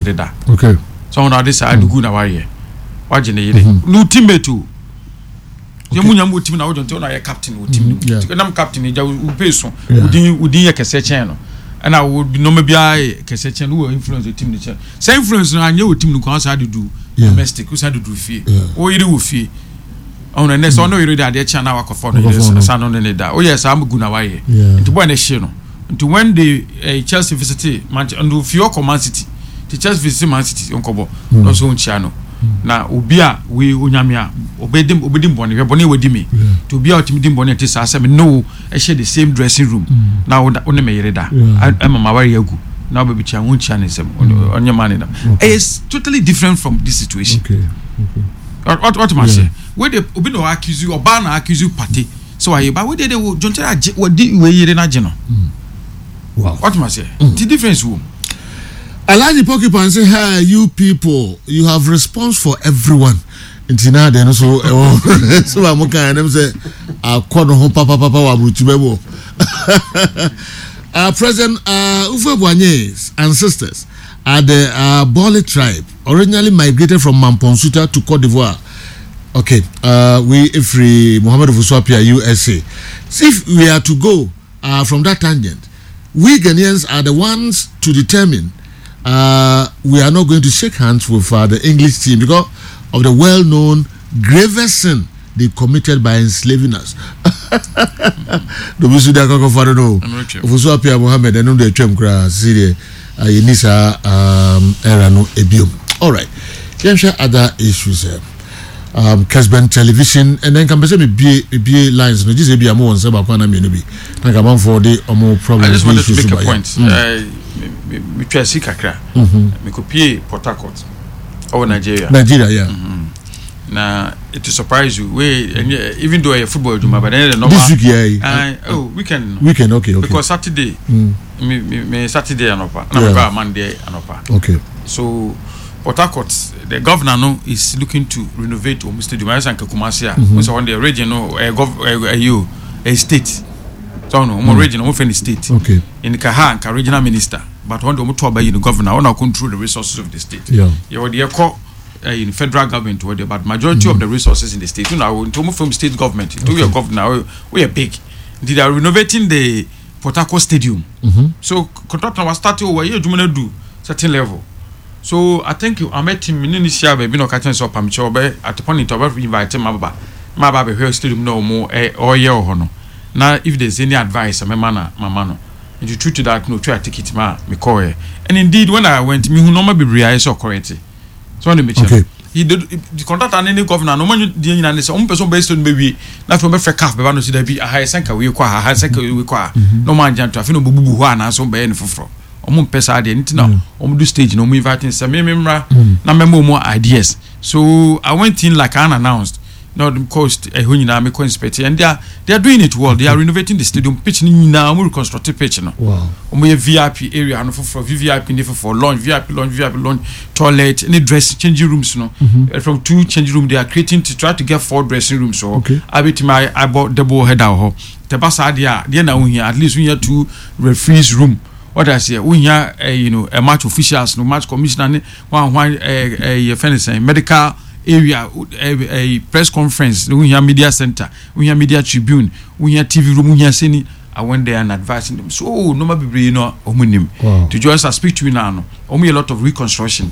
da. Okay. So on this side good na why waje ne yire. No teammate o. Ye munya mo team na wo jonte na ye captain o team. Na captain e ja u peso. Udin ye kese chen no. And I would be no maybe I can say who influence the team. Same influence I knew team no cause how to do domestic, who had to do fee. Oh, you do fee. On the next one, you read that the channel work for the son on the day. Oh, yes, I'm good now. To one nation. To when the Chelsea visited Manchester and Fiocco Man City, the Chelsea visit Man City on Kobo, no so channel. Now, Ubia, we Unyamia, obey Bonnie, with me. To be out in Bonnie, I said, no, I share the same dressing room. Now, only me reda. I'm a Mawari. Now, baby, Chanism on your money. It's totally different from this situation. Okay. What must I say? Where the Ubino accuse you or ban accuse you party. So I, but what did they don't tell what did we in a general? Wow. What must I say? The difference room. Alaji Porcupine say, hey, you people, you have response for everyone. Intina then so so I'm okay and them say I call home papa wabutubebo. President Ufe Boignyes ancestors are the Boli tribe, originally migrated from Mamponsuta to Cote d'Ivoire. Okay, we Ifri Muhammad Fuswapia USA. So if we are to go from that tangent, we Ghanaians are the ones to determine we are not going to shake hands with the English team because of the well-known gravest sin they committed by enslaving us. The Busuda Kakofaro no. Fuswapia Mohammed and the Chemkra Syria Yenisa era no ebium. All right. Let's share other issues here. Kesben television and then can be BA lines no just be a more on Sabakwana Minubi. Like a month for the more problem. I just wanted to make a point. We try to see kakra. We could pay Port Harcourt or Nigeria. Nigeria, yeah. Now it will surprise you. Even though I football, but then this week, yeah. Weekend, okay. Because Saturday, me Saturday anopa, Monday anopa. Okay. So Port Harcourt, the governor no is looking to renovate Omu Stadium. I think Kumasia. So on the region, a state. So no, region, omo state. Okay. In Kaha, regional minister. But when the talk by the governor, want to control the resources of the state. Yeah. You are the in federal government, but majority of the resources in the state. You know, from state government, to your governor, we are big. They are renovating the Port Harcourt Stadium. So contractor was starting over here. Do do certain level. So I think I met him in Indonesia. Baby, no catching so pamcho. At the point of invite him, my baby here stadium no more or year or no. Now, if there's any advice, my man. And you true to that, no try to take it, me call. And indeed, when I went, me who normally be real so correct. So on the mission, he did the contact and any governor. No man, the United States, person based on baby. Not from a fair calf, but no see there be a high sanka we require, high sanka we require. No man, gentle, I feel no boo boo and so by any for. Pesa de nti na do stage no inviting some memra na memo more ideas. So I went in like unannounced. No the cost nyina me inspect and they are doing it well. They are renovating the stadium pitch ni na reconstructed pitch no. Wow. VIP area no for VIP ni for lunch, VIP lunch, toilet, any dress changing rooms no. From 2 changing room they are creating to try to get 4 dressing rooms so. I bet I bought double header ho. The basa dia na here at least we have 2 referees room. What I say, we have a match officials, no match commissioner, one medical area, a press conference, we have media center, we have media tribune, we have TV room, we have seen. I went there and advising them. So no matter to just speak to you now. Only a lot of reconstruction.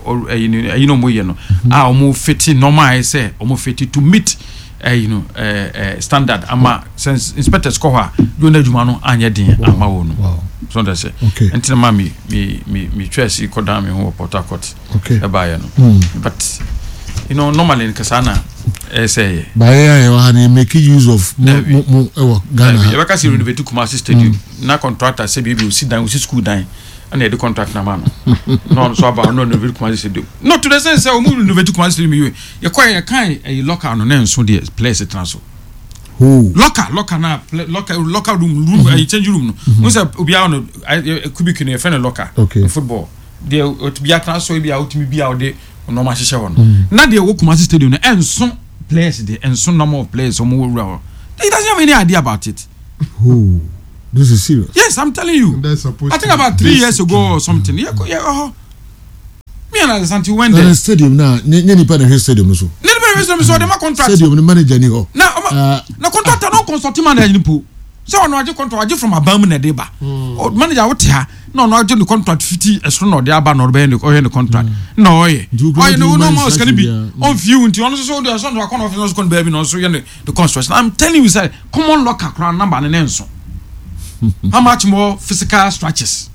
More fitting normal. I say almost fitting to meet. Standard ama since inspector score do na djuma no anya din ama wo no so that say entina ma me twesi koda me ho Port Harcourt e ba ya no but normally in kasana say ba ya you have make use of Ghana you can see renovate Kumasi Stadium na contractor say be sit down we school down and the contract na man no so about no renovate Kumasi Stadium no to the sense say we renovate Kumasi Stadium you can a local no na so the place transfer local na local room change room no say obi a no cubic no e local football they be a transfer be out me be out there no ma hye won na the Kumasi Stadium no enso place the enso number of players so mo wura he doesn't have any idea about it. This is serious. Yes, I'm telling you. I think about 3 years ago or something. Yeah. na Asante went there. there. Stadium na nyeni pa na stadium so. Ne be resume so dem contract. Stadium the manager ni ho. Na contract no consult manager ni po. So on waje contract waje from Abamu na deba. Manager wote ha na on waje the contract 50 esro na ode aba na obe the contract. Na oye. Oye no more can be on view nti on so do so no akon office no baby no so the construction. I'm telling you say common locker crown number na nenso. How much more physical structures?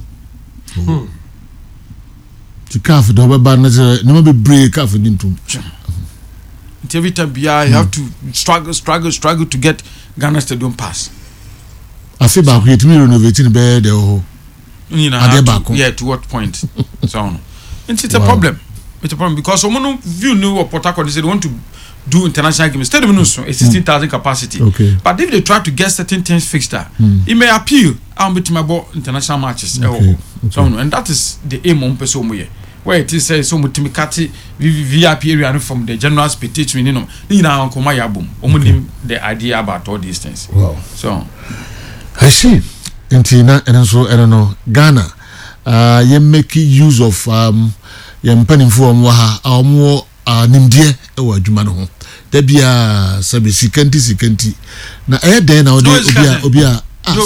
To calf do be ban na be break calf dintum. Every time you have to struggle to get Ghana Stadium pass. I feel back yet me renovating be there ho. You know, to what point? So it's a problem. It's a problem because someone view new Port Harcourt they want to do international games. Stadium no so 16,000 capacity. Okay. But if they try to get certain things fixed, it may appeal about international matches. Okay. So and that is the aim on person where it is so mutimikati VIP area from the general spectator you know on the idea about all these things. Wow. So I see. Intina and so I don't know Ghana you make use of you penning for our more nimdie ewa adwuma no ho da bia sabe sikanti na den na obia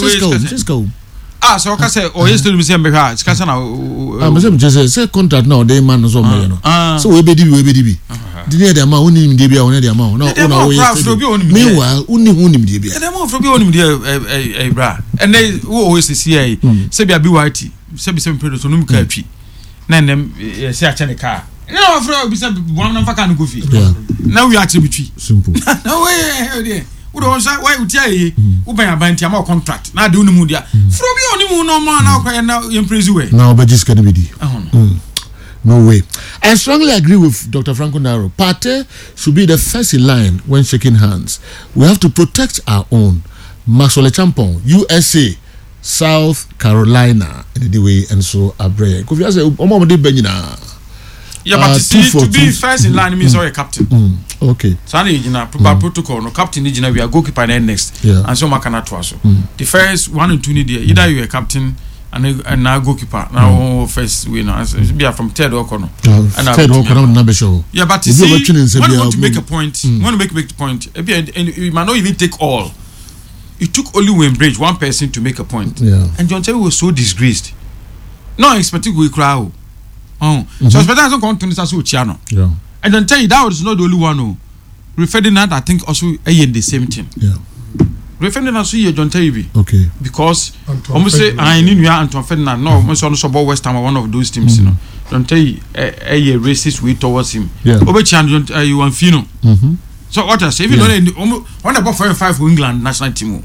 so ka say o yesterday we say me ha sika na me say contract na o dey man so me no so we be di di dey ma oni nimdie bia oni dey ma na o meanwhile oni hu nimdie bia dey ma from bi oni nimdie bra and wo always see aí say bia bi white say be predator no ka atwi na nem say a chene car no afro bi say one na faka no go fi now we attribute simple no way we don't say why we tell you we buy a my contract na de unimu dia fro bi onimu no ma na kwa na impress we now but this can be di no way. I strongly agree with Dr. Franco Naro. Partey should be the first in line when shaking hands. We have to protect our own. Maxwell Champon, USA, South Carolina, anyway, and so Abre. Kofi say omo de benina. Yeah, but to be first in line means you're a captain. Okay. So protocol, no captain we are goalkeeper next. Yeah. And so makana to also. The first 1 and 2 need either you're a captain and now goalkeeper now first winner be from third or corner and third or corner number show. Yeah, but you see when you want to make a point when you make the point and you might not even take all. It took only Wembridge one person to make a point. Yeah. And John Terry was so disgraced. No expecting we cry. So expecting some continents as Chiano. Yeah. And then tell you that was not the only one who Ferdinand I think also in the same thing. Yeah. Ferdinand also here John Terry. Okay. Because almost say I knew Anton Ferdinand. No, almost also about West Ham one of those teams, you know. John Terry a racist way towards him. Yeah. Obechian you want Fino. So what I say even when about 4-5 for England national team.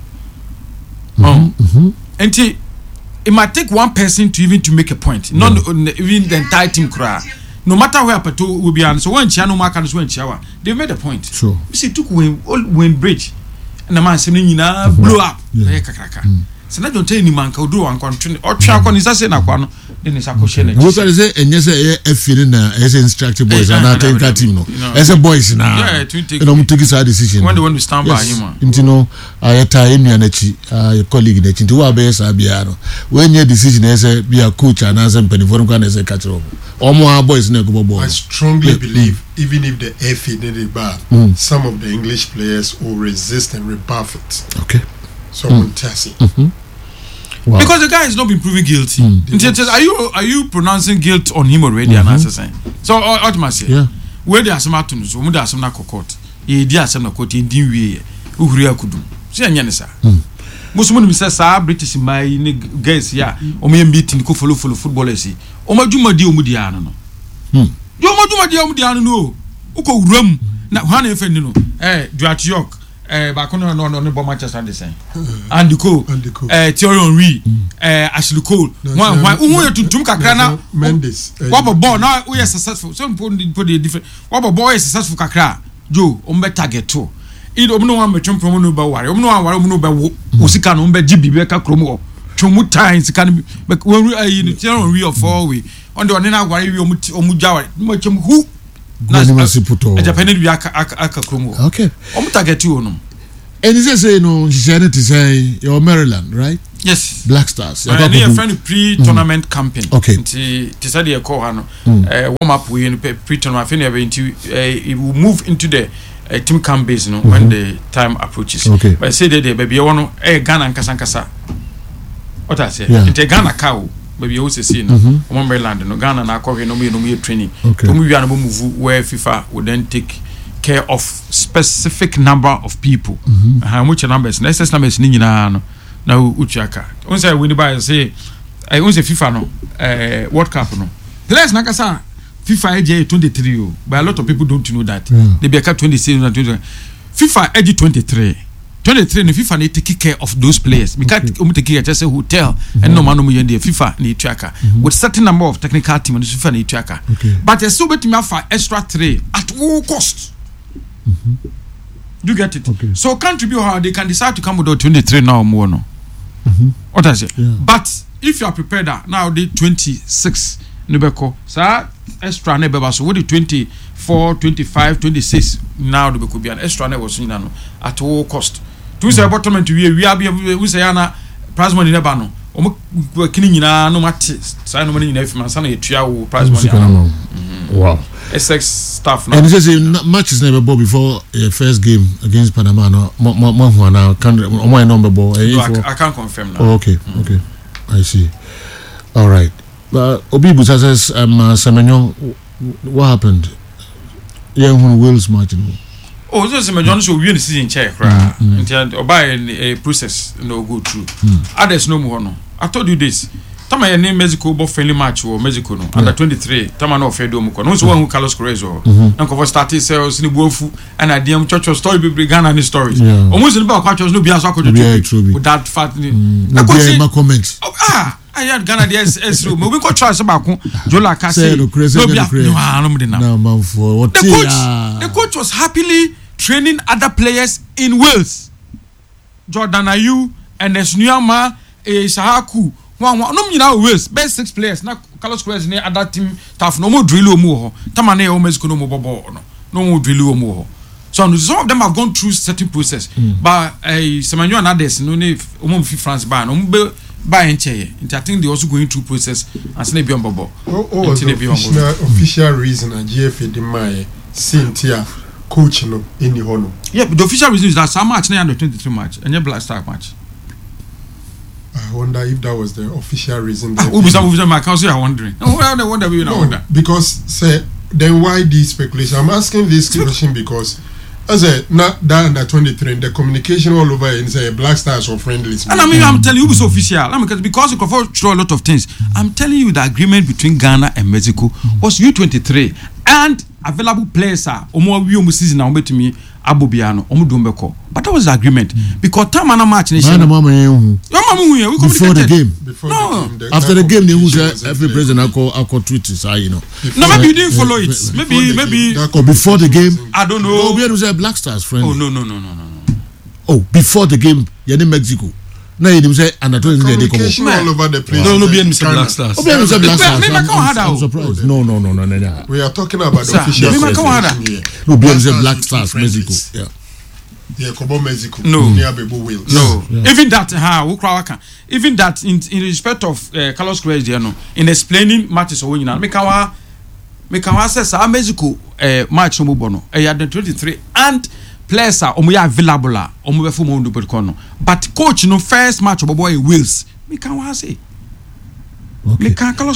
And it might take one person to even to make a point. Not even the entire team cry. No matter where Pato will be on. So when Chiano Marcus went shower, they made a point. Sure. You see, took Wembridge and the man saying, blow up. So now don't tell any man can do one country or track on his assay. Then it's a question. What I say, and yes, a feeling as instructed boys and I think that team as a boys now. Yeah, take his decision. When they want to stand by him, you know, I time your colleague that into our base Abiano. When your decision as a be a coach and as a penny for as a catcher, or more boys never boy. I strongly believe, even if the FA did it bad, some of the English players will resist and rebuff it. Okay. Someone testing. Wow. Because the guy has not been proven guilty. Are you pronouncing guilt on him already? And answer saying so. Ultimately, yeah. Where there are some atoms, who there are some court. Ye dear some court in DWA. Uhria kudum. See Yanisa. Most women says, British in my guess, yeah. Or me meeting ko follow footballers. Omajuma di omudiano. You Omajuma di omudiano no. Uko rum. Na one friend no. Duat York. Back on Manchester the same. And the co. Thierry Henry. Ashley Cole. Why? Who are to Kakra Mendes. What a ball now? We are successful. Some put the different. What a boy is successful Kakra. Joe, target too. It no one me chum promo no ba ware. No one no ba usika no be GB be ka kromo. Chumu times can be when we are in Thierry Henry or 4 way. On the one na ware we omu jaware. No chum who Japanese be aka kromo. Okay. Target you no. And he say no, she said it is say your Maryland, right? Yes. Black Stars. I need a friend pre-tournament campaign. Okay. To study a call warm up we pre-tournament. It will move into the team camp base, when the time approaches. Okay. But I say that baby, you want Ghana and Kasankasa. What I say? Into Ghana cow. Baby, you also see Maryland, Ghana and Akwa no training. Okay. We are move where FIFA would then take care of specific number of people. How much numbers? Next numbers ni nyina now Uchaka. Once I win by say I once FIFA no World Cup no. Players nakasa FIFA age 23 but a lot of people don't know that. They be 26 and 20. FIFA age 23. 23 no FIFA need take care of those players. Because take care just a hotel and no man no yende FIFA need tracker with certain number of technical team and FIFA need tracker. But there's so better for extra 3 at all cost. You get it? Okay. So country be how they can decide to come with 23 now more no. What I say? But if you are prepared now the 26 Nubeko, sir, extra nebeba so what the 24, 25, 26 now the could be an extra never seen at all cost. To say bottom to we are we say ana prize money never no. Kini nyina no mate say no money if man sana etua prize money. Wow. SX staff now. And this is matches never bought before first game against Panama no now can number ball. I can't confirm now. Oh, okay. Okay. I see. All right. But Obibu says Semenyo, what happened? Yeah, when Wales matching. Oh, so Semenyo so we in the season check until buy a process no go through. Others no more no. I told you this. Tama ya name Mexico bo friendly match or Mexico no under 23 tama no fedo mu ko no so one Carlos Correz o na ko starting sales ni buofu and adiem church story be Ghana ni stories almost ni ba kwa church no bia so akojo with that fact ni na ko comment I had Ghana the SS room we go try someako Jola ka say no bia no mo dey na for the coach was happily training other players in Wales. Jordan Ayew and Esnuama Sahaku one no nyina Wales best 6 players na Carlos Corez ni other team staff no mo drill omo ho tama na o Mexico no mo bobo no mo drill omo ho so some of them have gone through certain process but Semenyo and others no ne omo fi France ba no be ba enche I think they also going through process and say be on bobo official reason a GFA de my Cynthia coach no in the hono but the official reason is that some match na under 23 match and Black Star match. I wonder if that was the official reason. My council are wondering. No, because say then why this speculation? I'm asking this question because as a not that under 23 the communication all over and say Black Stars or friendlies. And I mean I'm telling you it's official. Because you can throw a lot of things. I'm telling you the agreement between Ghana and Mexico was U23 and available players are omo season now to me Abobiano omudumbeko. But that was the agreement because time and match nation. Before the game. After the game, they every president I call tweets. No, maybe you didn't follow it. Maybe. Or before the game. I don't know. We was a Black Stars friend. Oh no. Oh, before the game, you're in Mexico. No, you say under 20 communication all over the place. No, be Mr. Black Stars. I'm surprised. No. We are talking about the official. No, be Mr. Black Stars, Mexico. Yeah, Kobo Mexico. No. Near Bebo Wales. No. Even that, even that in respect of Carlos Corez, in explaining matches or winning, make our says Mexico match no bono. The 23 and players are available but coach no first match of boy Wales me can say me can Carlos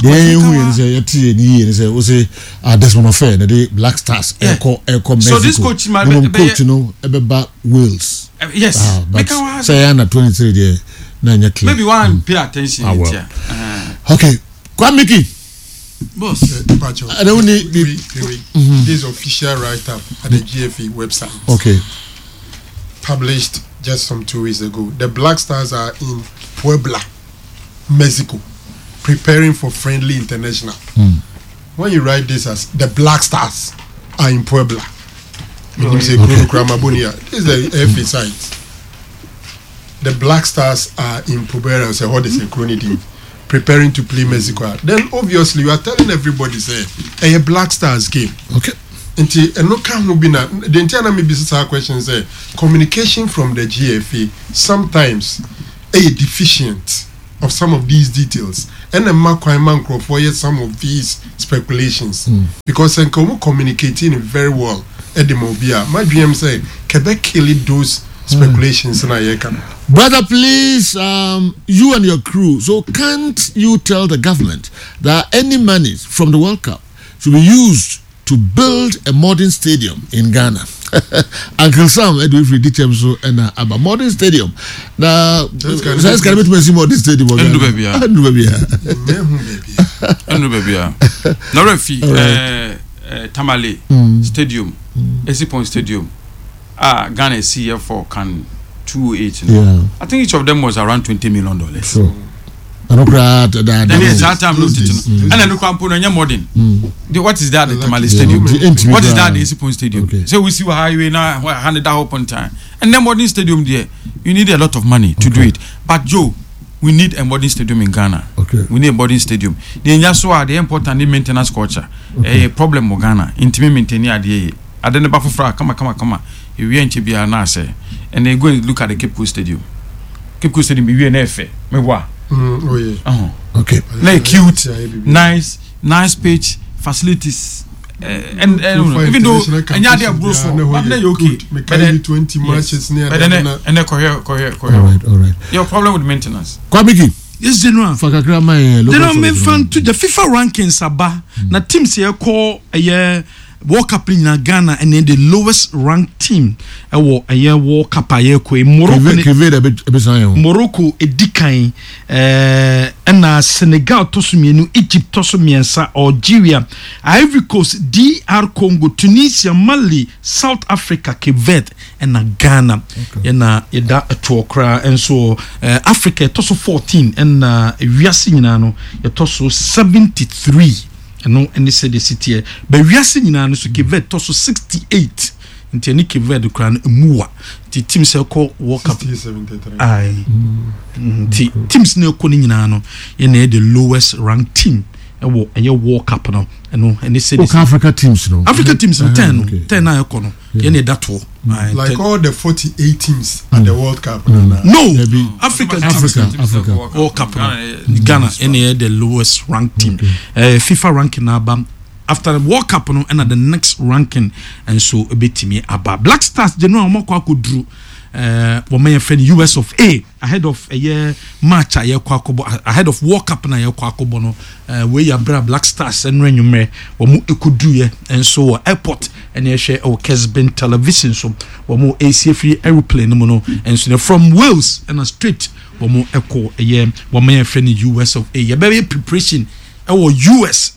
say Desmond Affair the Black Stars Mexico. So this coach coach Wales yes me can say under 23 there maybe one pay attention okay Kwamiki boss I don't need this official write-up at the GFA website. Okay. Published just some 2 weeks ago. The Black Stars are in Puebla, Mexico, preparing for friendly international. When you write this as the Black Stars are in Puebla, this is the FA site. The Black Stars are in Puebla. So what is a chronicle? Preparing to play Mexico. Then obviously you are telling everybody say a Black Stars game. Okay. And no can be na the entire maybe this question say communication from the GFA sometimes deficient of some of these details. And the man for some of these speculations because then communicating very well at the Mobia. My dream say Quebec killing those speculations Brother, please, you and your crew, so can't you tell the government that any money from the World Cup should be used to build a modern stadium in Ghana? Uncle Sam, Edwin Dichemso, and a modern stadium. Now, let's get a bit more modern stadium. Tamale Stadium, Esipon Stadium. Ghana CF4 can 2.8. Yeah. I think each of them was around $20 million. Sure. Then it's that time looked and then look at modern. What is that? The Tamale Stadium. What is that? The Esipon Stadium. Okay. So we see what highway now, 100 open time. And then modern stadium there, you need a lot of money to do it. But Joe, we need a modern stadium in Ghana. Okay. We need a modern stadium. The Nyaswa, the important maintenance culture. A problem with Ghana. Intimate maintaining the I don't know about come. You ain't to be an answer. And they go and look at the Cape Coast Stadium. Cape Coast Stadium be an FA. Me wa. Oh yeah. Okay. Like cute, nice pitch, facilities. And even though and yeah, they are gross for, but they okay. But 20 matches near. But then and they correct. All right. Your problem with maintenance. Kwabiki. Yes, General. They don't make fun to the FIFA rankings aba. Na teams here call a year World Cup in Ghana and then the lowest ranked team a year World Cup Morocco edikan and Senegal tosumienu, Egypt tosumiensa, Algeria, Ivory Coast, DR Congo, Tunisia, Mali, South Africa, Cape Verde and Ghana. And yeda atwokra and so Africa tosu 14 and wiase nyina no tosu 73. No, and they said the city, but we are seeing now so give it to 68. Into any give the crown mua. The team say call World Cup 73. Aye. Teams no calling nano in the lowest ranked team. A World Cup no, and they said Africa teams no. Africa teams 10 na kono. Any that all. Like all the 48 teams at the World Cup. No, Africa World Cup. Ghana, any the lowest ranked team. FIFA ranking abam after the World Cup no, and the next ranking, and so a bit me about Black Stars. They know more could drew. Women friend US of A ahead of a year match ahead of World Cup na no where ya bra Black Stars and renume womu ekudu and so airport and ye share our Kesben television so womu ACF aeroplane no and so from Wales and a straight womu echo a year women friend US of A ya very preparation our US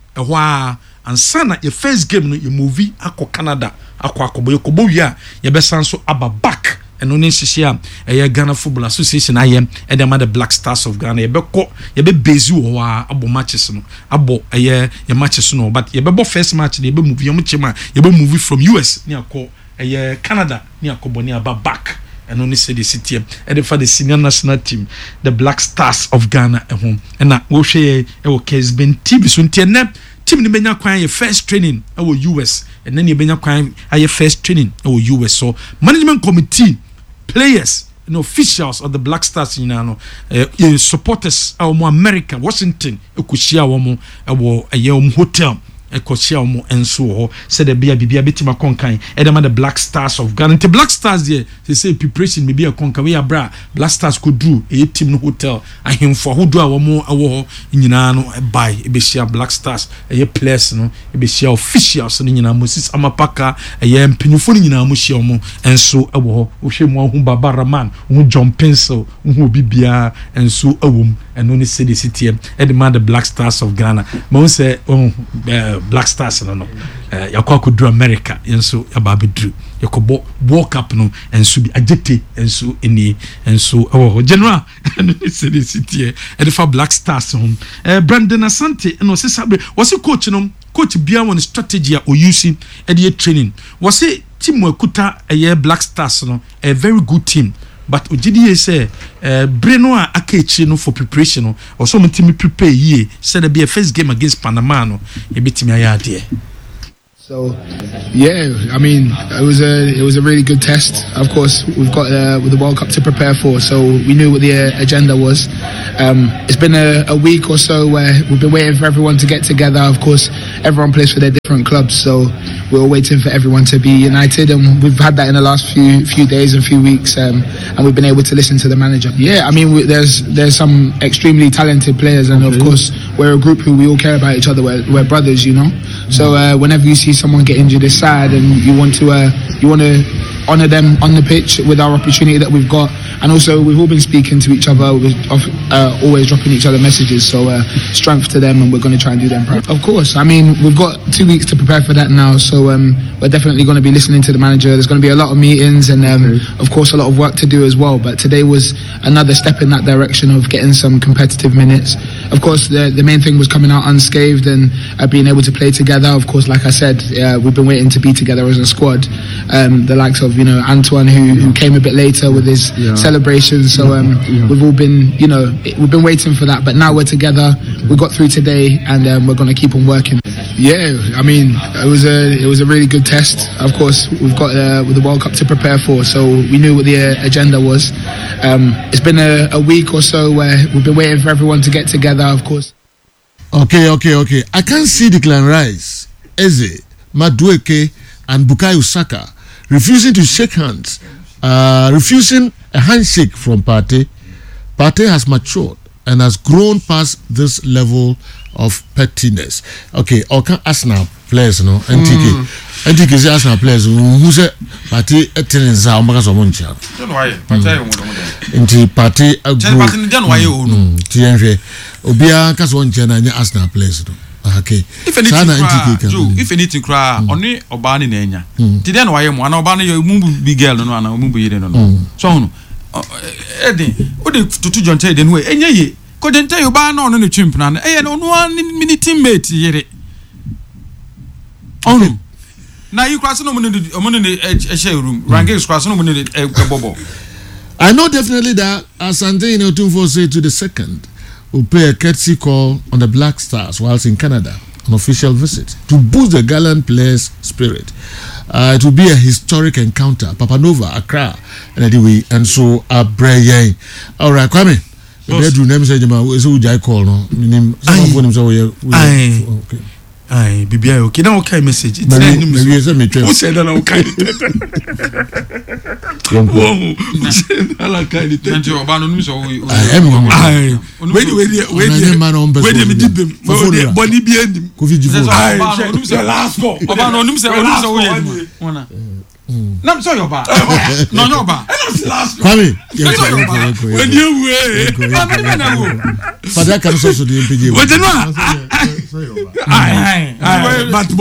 and sana your first game no your movie ako Canada ako ya besan so aba back and only share a Ghana Football Association I am and the Black Stars of Ghana ye be busy abo matches no abo ye matches no but ye be first match ye be movie ye be movie from US near call a Canada near Koboni aba back and only say the city and for the senior national team the Black Stars of Ghana at home and na wo share e case been TV so ntene team ni benya kwan ye first training our US and then you benya kwan your first training our US so management committee players officials of the Black Stars supporters our America Washington ekushia womo a hotel ekoshia womo enso said the bia betima konkan edema the Black Stars of Ghana the Black Stars there they say preparation maybe a konkan we bra Black Stars could do a team no hotel and him for who do womo awo nyina no buy e be share Black Stars e players no e be share officials no nyina Moses Amapaka e mpanyufo nyina mo share womo enso awo wo hwe mo hu Baba Rahman hu John Pencil hu bibia enso awom and only say the city and the Black Stars of Ghana mo say Black Stars no yakwa ko do America enso ababe drew yakobo World Cup no enso bi agete enso eni enso general and say the city and the Black Stars home Brandon Asante no say sabe was coach no coach bia one strategy o using e dey training was say team akuta Black Stars no a very good team but OGDA say Breno Akechi no for preparation no or some team prepare ye said there be a first game against Panama no e betimi aya there So, yeah, I mean, it was a really good test. Of course, we've got with the World Cup to prepare for, so we knew what the agenda was. It's been a week or so where we've been waiting for everyone to get together. Of course, everyone plays for their different clubs, so we're waiting for everyone to be united, and we've had that in the last few days and few weeks, and we've been able to listen to the manager. Yeah, I mean, there's some extremely talented players, and of course, we're a group who we all care about each other. We're brothers, you know. So whenever you see someone get injured, it's sad, and you want to honour them on the pitch with our opportunity that we've got. And also, we've all been speaking to each other, always dropping each other messages. So strength to them, and we're going to try and do them proud. Of course, I mean, we've got 2 weeks to prepare for that now. So we're definitely going to be listening to the manager. There's going to be a lot of meetings and, of course, a lot of work to do as well. But today was another step in that direction of getting some competitive minutes. Of course, the main thing was coming out unscathed and being able to play together. Of course, like I said, we've been waiting to be together as a squad. The likes of, Antoine, who came a bit later with his celebrations. So we've all been, we've been waiting for that. But now we're together. We got through today, and we're going to keep on working. Yeah, I mean, it was a really good test. Of course, we've got with the World Cup to prepare for, so we knew what the agenda was. It's been a week or so where we've been waiting for everyone to get together. Of course. Okay. I can't see Declan Rice, Eze, Madueke, and Bukayo Saka refusing to shake hands, refusing a handshake from Partey. Partey has matured and has grown past this level of pettiness. Okay, Oka Arsenal players, no? NTK is Arsenal players who say Partey tenants are Omagas or Moncha. Into Partey a group. TNJ Obia Caswan Chena Arsenal players. Okay. If anything, cry only Obani Nenya. Tidan why one Obani you big girl no and mumbu yere no. So Eddie, what to John Ted anyway? Enye couldn't tell you ban on the chimp na no one mini teammate yere. Oh. Now you cross no money in the room. Ranges cross no money bobo. I know definitely that Asante in Otumfo say to the second will pay a courtesy call on the Black Stars whilst in Canada, an official visit, to boost the gallant players' spirit. It will be a historic encounter. Papanova, Accra, and anyway, and so Abreye. All right, Kwame. The bedroom name said, "Is who I call no." Okay. Aye, Bibia, okay. Now, okay, message. It's who said that? Okay. But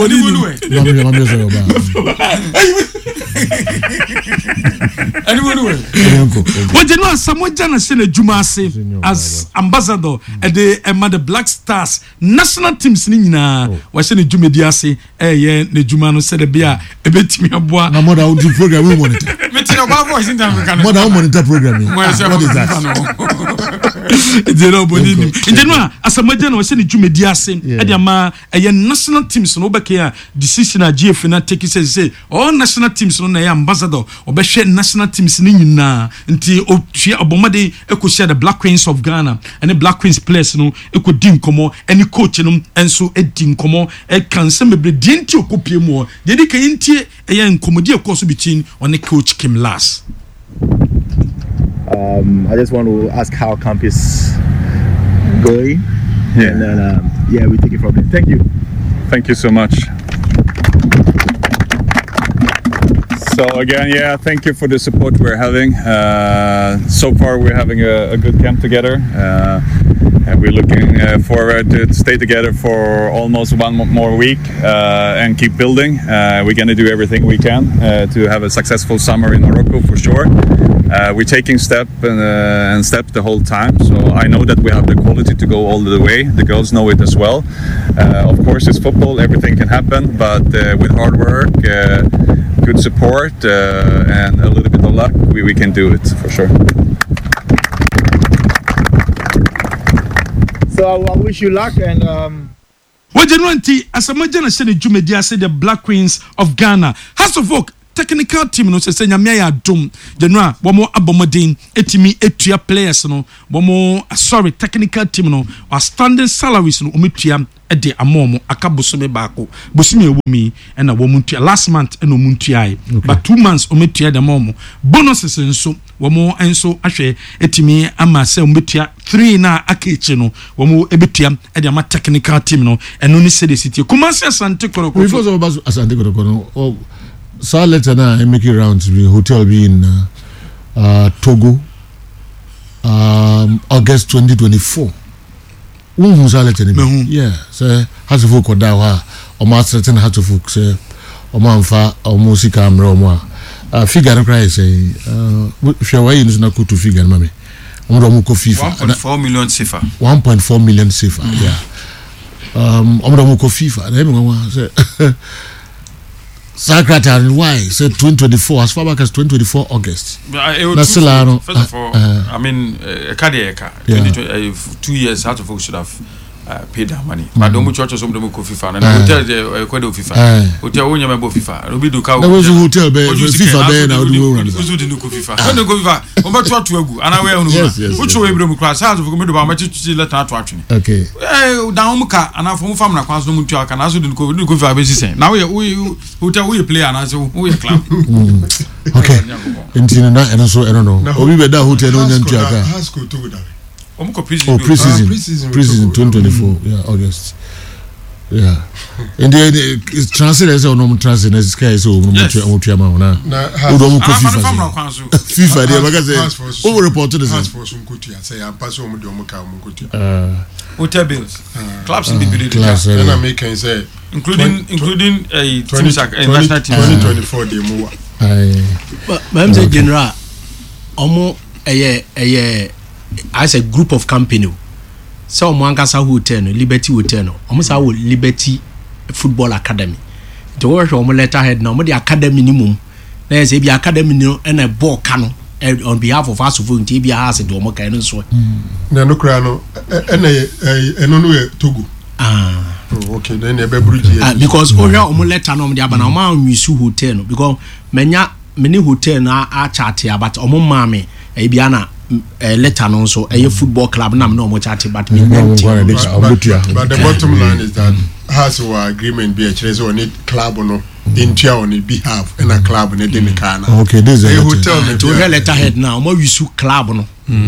someone as ambassador at the Black Stars national teams was in Jumediasi, the Jumano said a beer, a bit me a boy. No more than program we monitor. More than monitor programming. What is that? As a major was in Jumediasi, a national teams no back here decision at GF take say all national teams no ambassador or be national teams na until Obomade echo share the Black Queens of Ghana and the Black Queens players no echo dim komo any coach no and so edim komo e can some be dinti okopie mo de de kan ntie e yan komodi ekoso between on the coach Kim last. I just want to ask how camp is going, and then we take it from there. Thank you so much. So again, thank you for the support we're having. So far we're having a good camp together, and we're looking forward to stay together for almost one more week and keep building. We're going to do everything we can to have a successful summer in Morocco for sure. We're taking step and step the whole time, so I know that we have the quality to go all the way. The girls know it as well. Of course, it's football, everything can happen, but with hard work, good support, and a little bit of luck, we can do it for sure. So I wish you luck, and Wajenwanti asamajana sene jumedia say the Black Queens of Ghana. House of Oak technical team no say nyamia ya dom. Jenwa womo abomodin etimi etua players no womo sorry technical team no our standing salaries no ometua ede amomo akabosome baako bosome ewumi na womuntua last month na omuntua but 2 months ometua de amomo bonuses nso womo enso ahwe etimi ama se ometua 3 na akechi no womo ebetua ede ama technical team no eno ni se de city Kumasi Asante Kotoko we first of all Asante Kotoko so later now I make it round to the hotel be in Togo August 2024 who's yeah so has a folk or dawa or master ten has a folk say or manfa or musica mroma figure and cry say if you're way is not good to figure mommy Omodomoko FIFA 1.4 million CFA 1.4 million CFA yeah Omodomoko FIFA say Secretary why say 2024 as far back as 2024 August first of all I mean Kadieka 2 years out of folk should have paid that money but don't church some dem ko FIFA na hotel the kwado FIFA hotel wonya member FIFA obi do ka hotel be FIFA be na do wo do no ko FIFA no ko FIFA o ba to agu ana we onu wo cho we brem class out of ko me do ba ma chichi letter to atwene okay down mu ka ana fo mu fam na kwanso mu tua ka na so do ko FIFA be sisen now we hotel we player na so we club okay intino na eno so eno no obi be da hotel no nyantua ka has go to that preseason 2024 yeah August yeah and the translate as on translate as sky so mutua ma na odo mu ko FIFA dey because over report to the has for some kutia say am pass on do mu ka mu kutia hotel bills clubs in the building and I make can say including a 2024 dey mu but I'm say general omo as a group of company so Mwankasa Hotel no Liberty Hotel no almost our Liberty Football Academy to work on letterhead now the academy minimum there's a academy no and a ball cano on behalf of us of TB has do mo kan so na no kra no eno no Togo okay then e be buruji because o letter no the abana ma nwisu hotel no because many hotel na a chart about o mo ma me e bia na letter no so a football club na no mo chat but me but the bottom line is that has our agreement be a chase on it club no intia on it behalf in a club in the Kana okay this is a hotel to letterhead now mo wisu club no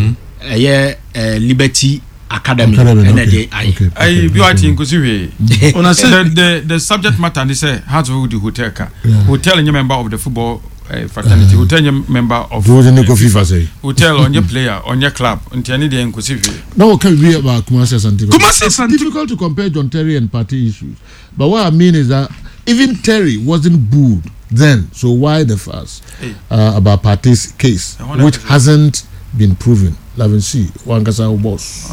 Liberty Academy and I be what in Kusiwe on a the subject matter and say how to the hotel ka hotel and member of the football fraternity hotel member of FIFA say hotel on your player on your club until the Kusiwe no can be about Kumasi Asante Kumasi difficult to compare John Terry and party issues but what I mean is that even Terry wasn't booed then so why the fuss about party's case which hasn't been proven Lavency Wankasa boss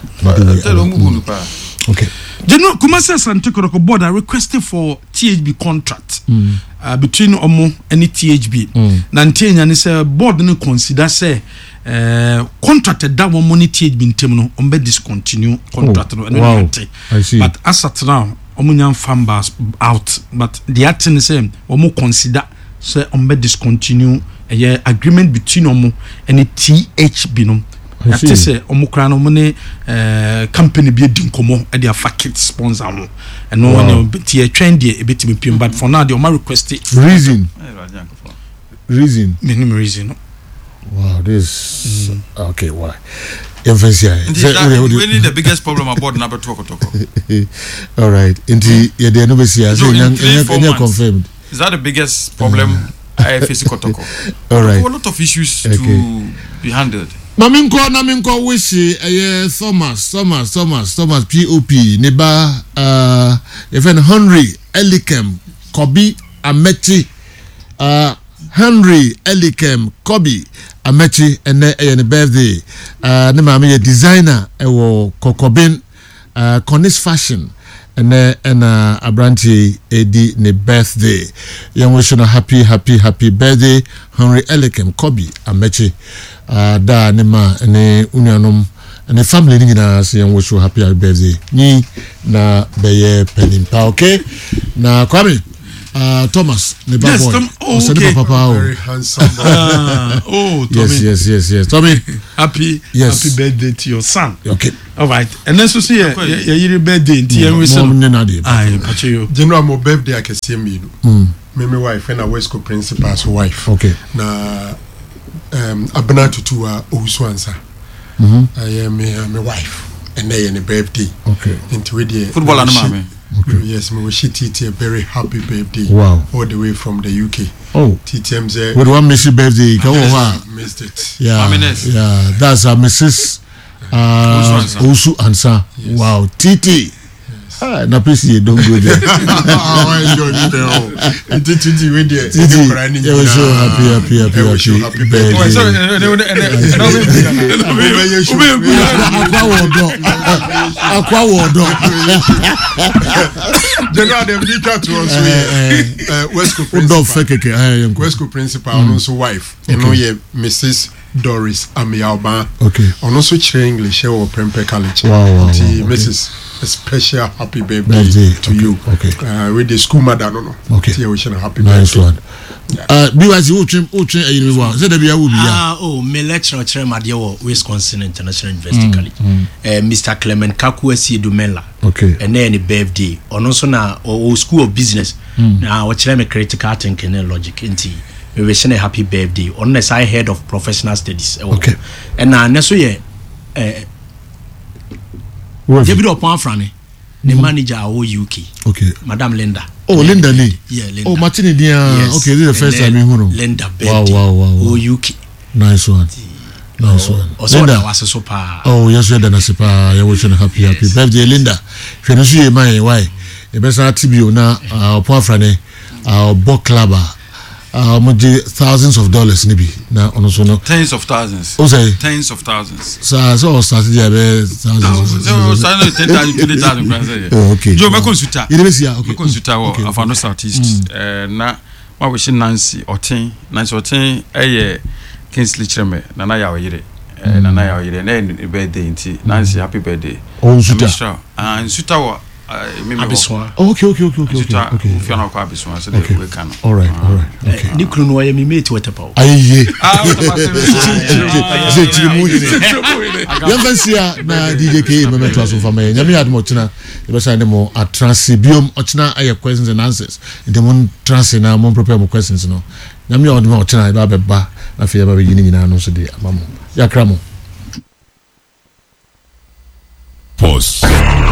okay General Kumasi Asante Kotoko board are requesting for THB contract between Omo and THB. Nantenya ni say board no consider say contracted that one money THB ntem no on be discontinue contract no I see. But as at now Omo nyam fambas out but the acting say Omo consider say on be discontinue a agreement between Omo and THB no. I say omukra no money company be dinkomo e dia fakit sponsor no and no one be trend e betimi pim but for now the oma request reason minimum reason wow this okay why emphasis we need the biggest problem about number 2 Kotoko all right inti ye dey no be see as you confirmed is that the biggest problem I face Kotoko all right a lot of issues to be handled Maminko wishi Thomas POP neba even Henry Elikem Kobi Amechi Henry Elikem Kobi Amechi ene birthday ne mama ye designer ewo Kokobin Cornish fashion ene abranti edi ne birthday young wish no happy birthday Henry Elikem Kobi Amechi da ne ma ne unuanom and the family ni na say and wish you happy birthday ni na beye penimpa. Okay, na Kwame Thomas the bad boy. Okay. Very handsome boy. Oh, Tommy. Yes. Tommy, happy birthday to your son. Okay. All right. And then so see your birthday. General, my birthday I can see me. My wife and a West Coast principal's wife. Okay. Na Abena Tutu also answer. I am my wife and they any birthday. Okay. Into the Football and mommy. Okay. Yes, we wish TT a very happy birthday. Wow. All the way from the UK. Oh. TTM's with one Mrs. birthday. Go on. Missed it. Yeah. That's Mrs. Osu Ansa. Yes. Wow. TT. Na please don't go there. I enjoy it. TT with there. TT. I was so happy. General, the leader to us West Coast principal and also wife. You know, Mrs. Doris Amialba. Okay. And also English or Prempeh College. Wow. Mrs. A special happy birthday to you. Okay. With the school mother, no. Okay. We wish a happy nice birthday. One. BYC, me lecturer Madio, Wisconsin International University College. Mr. Clement Kakuesi Dumela. Okay. And then birthday. And also na School of Business. Now, what's me critical thinking and logic. We wish a happy birthday. On the side head of professional studies. Okay. And now, next year, David Opanfrane, the manager of UK. Okay. Madam Linda. Oh, Linda Lee. Yeah, Linda. Oh, Martini Dia. Yes. Okay, this is the first time you know. Linda birthday. Wow. UK. Nice one. Also, Linda was so far. Oh, yes, you're done. Super. You're wishing happy birthday, Linda. If you don't see my why, the best attribute now, Opanfrane, Book Clubber. Thousands of dollars maybe now also no tens of thousands. Okay. Tens of thousands. So started there thousands. So 10,000 20,000. Okay. Joe Makonsuta. University okay. Makonsuta wa Afano Southeast. Na wa wish Nancy Otin Kingsley Cheme na ya oyire. Na ya oyire na birthday nti Nancy happy birthday. Oh Nsuta. Nsuta wa Abiswa. Okay. If you're not quite Abiswa, so they can. All right. Okay. Nikuru no ya mi mate wetapa. Aye. Yanfansia na DJ K memento aso fama. Nyame admo china. E be say dem a transibium ochina aye questions and answers. Dem trans na mo prepare mo questions no. Nyame odmo ochina e ba beba afia ba yini nyina no so de amamo. Yakra mo. Pause.